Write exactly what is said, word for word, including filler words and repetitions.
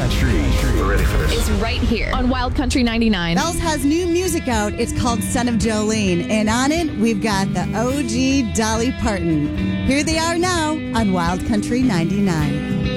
Country. We're ready for this. Is right here on Wild Country ninety-nine. Bells has new music out. It's called Son of Jolene. And on it, we've got the O G Dolly Parton. Here they are now on Wild Country ninety-nine.